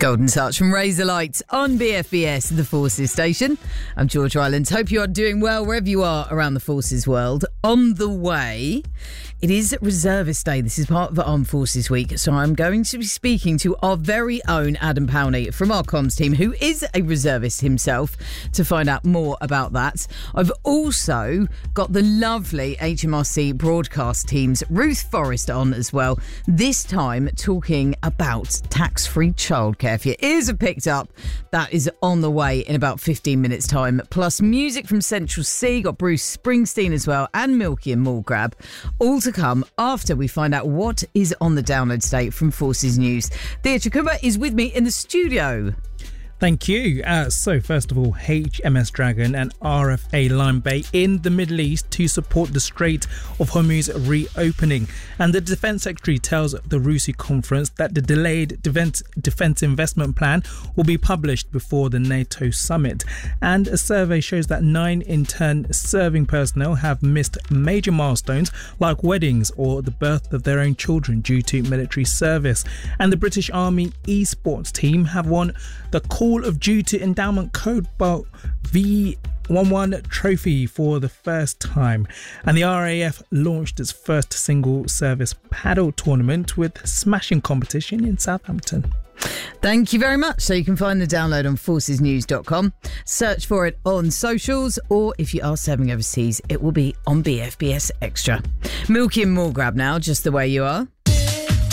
Golden Touch from Razor Lights on BFBS, the Forces station. I'm George Rylands. Hope you are doing well wherever you are around the Forces world. On the way, it is Reservist Day. This is part of the Armed Forces Week, so I'm going to be speaking to our very own Adam Powney from our comms team, who is a reservist himself, to find out more about that. I've also got the lovely HMRC broadcast team's Ruth Forrest on as well, this time talking about tax-free childcare. If your ears have picked up, that is on the way in about 15 minutes' time. Plus music from Central C, got Bruce Springsteen as well, and Milky and Mulgrab, all to come after we find out what is on the download state from Forces News. Thea Chikuba is with me in the studio. Thank you. So first of all, HMS Dragon and RFA Lime Bay in the Middle East to support the Strait of Hormuz reopening. And the Defence Secretary tells the RUSI conference that the delayed defence investment plan will be published before the NATO summit. And a survey shows that 9 in 10 serving personnel have missed major milestones like weddings or the birth of their own children due to military service. And the British Army esports team have won the Call of Duty Endowment Cobalt V11 trophy for the first time. And the RAF launched its first single service paddle tournament with smashing competition in Southampton. Thank you very much. So you can find the download on forcesnews.com. Search for it on socials, or if you are serving overseas, it will be on BFBS Extra. Milky and Mulgrab now, just the way you are.